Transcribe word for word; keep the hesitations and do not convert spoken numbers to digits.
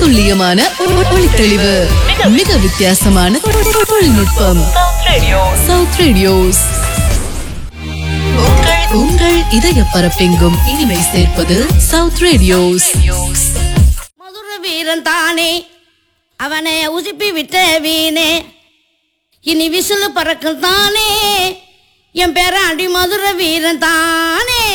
துல்லியமான ஒளித்தெளிவு, மிக வித்தியாசமான தொழில்நுட்பம். South radios. உங்கள் இதய பரப்பெங்கும் இனிமை சேர்ப்பது சவுத் ரேடியோஸ். மதுர வீரன் தானே, அவனை உசுப்பி விட்ட வீணே, இனி விசிலு பறக்கும் தானே, என் பேராண்டி மதுர வீரன் தானே.